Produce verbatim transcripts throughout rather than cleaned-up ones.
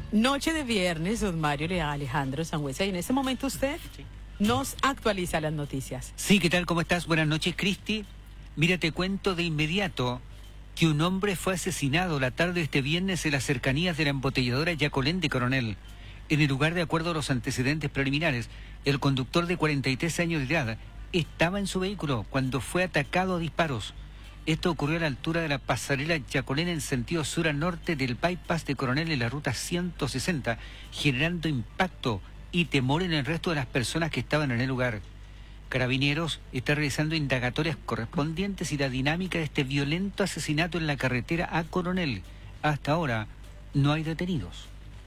Noche de viernes, don Mario le da a Alejandro Sangüesa, y en este momento usted sí. nos actualiza las noticias. Sí, ¿qué tal? ¿Cómo estás? Buenas noches, Cristi. Mira, te cuento de inmediato que un hombre fue asesinado la tarde de este viernes en las cercanías de la embotelladora Yacolén de Coronel. En el lugar, de acuerdo a los antecedentes preliminares, el conductor de cuarenta y tres años de edad estaba en su vehículo cuando fue atacado a disparos. Esto ocurrió a la altura de la pasarela Yacolén en sentido sur a norte del bypass de Coronel en la ruta ciento sesenta, generando impacto y temor en el resto de las personas que estaban en el lugar. Carabineros está realizando indagatorias correspondientes y la dinámica de este violento asesinato en la carretera a Coronel. Hasta ahora no hay detenidos.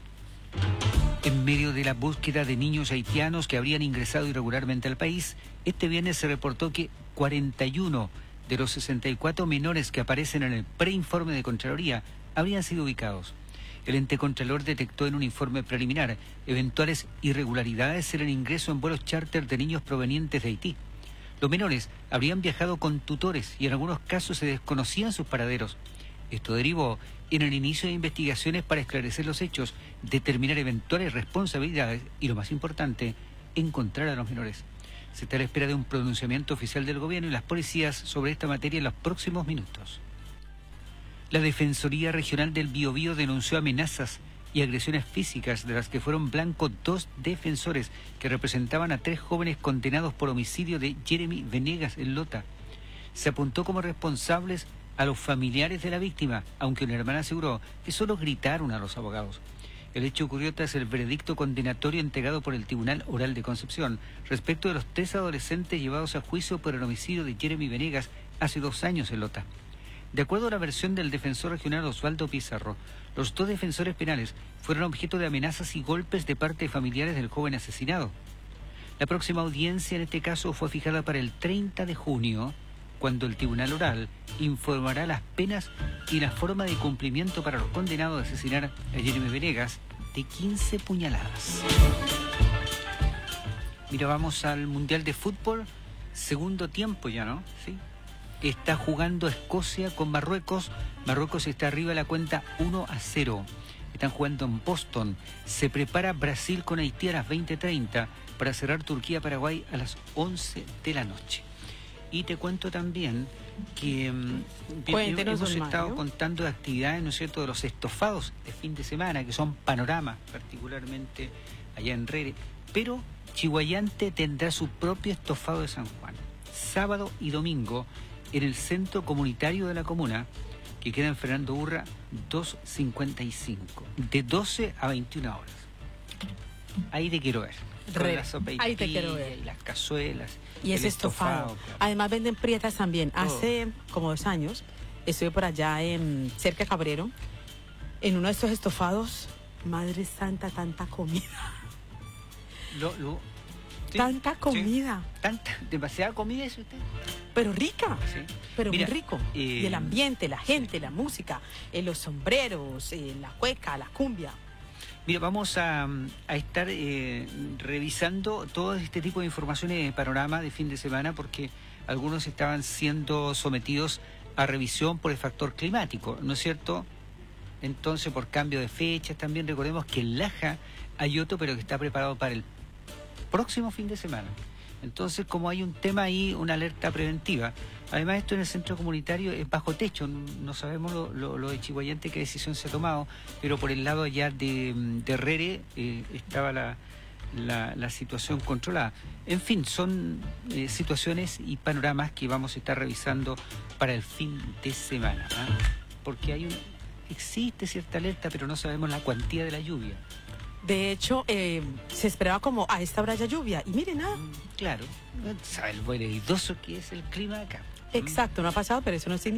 En medio de la búsqueda de niños haitianos que habrían ingresado irregularmente al país, este viernes se reportó que cuarenta y uno de los sesenta y cuatro menores que aparecen en el preinforme de Contraloría habrían sido ubicados. El ente Contralor detectó en un informe preliminar eventuales irregularidades en el ingreso en vuelos charter de niños provenientes de Haití. Los menores habrían viajado con tutores y en algunos casos se desconocían sus paraderos. Esto derivó en el inicio de investigaciones para esclarecer los hechos, determinar eventuales responsabilidades y, lo más importante, encontrar a los menores. Se está a la espera de un pronunciamiento oficial del gobierno y las policías sobre esta materia en los próximos minutos. La Defensoría Regional del Biobío denunció amenazas y agresiones físicas de las que fueron blanco dos defensores que representaban a tres jóvenes condenados por homicidio de Jeremy Venegas en Lota. Se apuntó como responsables a los familiares de la víctima, aunque una hermana aseguró que solo gritaron a los abogados. El hecho ocurrió tras el veredicto condenatorio entregado por el Tribunal Oral de Concepción respecto de los tres adolescentes llevados a juicio por el homicidio de Jeremy Venegas hace dos años en Lota. De acuerdo a la versión del defensor regional Osvaldo Pizarro, los dos defensores penales fueron objeto de amenazas y golpes de parte de familiares del joven asesinado. La próxima audiencia en este caso fue fijada para el treinta de junio, cuando el Tribunal Oral informará las penas y la forma de cumplimiento para los condenados de asesinar a Jeremy Venegas de quince puñaladas. Mira, vamos al Mundial de Fútbol, segundo tiempo ya, ¿no? Sí. Está jugando Escocia con Marruecos. Marruecos está arriba de la cuenta uno a cero. Están jugando en Boston. Se prepara Brasil con Haití a las veinte treinta para cerrar Turquía-Paraguay a las once de la noche. Y te cuento también que um, Cuéntenos, hemos estado Mario. contando de actividades, ¿no es cierto?, de los estofados de fin de semana, que son panoramas, particularmente allá en Rere. Pero Chihuayante tendrá su propio estofado de San Juan, sábado y domingo, en el centro comunitario de la comuna, que queda en Fernando Urra doscientos cincuenta y cinco, de doce a veintiuna horas. Ahí te quiero ver. Re, la sopa y ahí te quiero ver. Y las cazuelas. Y ese estofado. estofado claro. Además venden prietas también. Todo. Hace como dos años estuve por allá en cerca de Cabrero, en uno de estos estofados. Madre santa, tanta comida. Lo, lo, sí, tanta comida. Sí. Tanta, demasiada comida es usted. Pero rica. Sí. Pero Mira, muy rico. Eh, y el ambiente, la gente, la música, eh, los sombreros, eh, la cueca, la cumbia. Mira, vamos a, a estar eh, revisando todo este tipo de informaciones de panorama de fin de semana porque algunos estaban siendo sometidos a revisión por el factor climático, ¿no es cierto? Entonces, por cambio de fechas, también recordemos que en Laja hay otro, pero que está preparado para el próximo fin de semana. Entonces, como hay un tema ahí, una alerta preventiva. Además, esto en el centro comunitario es bajo techo. No sabemos lo, lo, lo de Chihuayante qué decisión se ha tomado, pero por el lado allá de, de Rere eh, estaba la, la, la situación controlada. En fin, son eh, situaciones y panoramas que vamos a estar revisando para el fin de semana, ¿eh? Porque hay un, existe cierta alerta, pero no sabemos la cuantía de la lluvia. De hecho, eh, se esperaba como a esta hora haya lluvia. Y miren, nada. Claro, sabe lo veleidoso que es el clima acá. Exacto, no ha pasado, pero eso no significa